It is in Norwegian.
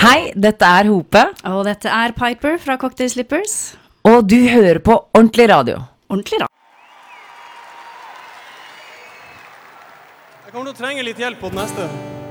Hei, dette Hope. Og dette Piper fra Cocktail Slippers. Og du hører på Ordentlig Radio. Ordentlig da. Jeg kommer til å trenge litt hjelp på den neste.